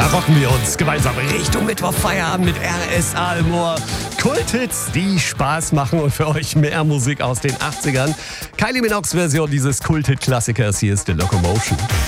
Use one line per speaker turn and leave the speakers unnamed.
Da rocken wir uns gemeinsam Richtung Mittwochfeierabend mit RSA Moor. Kulthits, die Spaß machen und für euch mehr Musik aus den 80ern. Kylie Minogues Version dieses Kulthit-Klassikers. Hier ist The Locomotion.